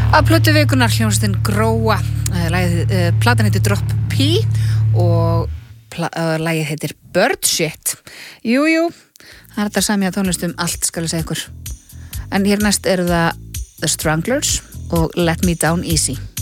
Af plötu vikunar hljómsveitin Gróa, platan heitir Drop P og lagið heitir Bird Shit. Jú, það er þetta samið að tónlistum allt, skal ég segja ykkur. En hér næst eru það The Stranglers og Let Me Down Easy.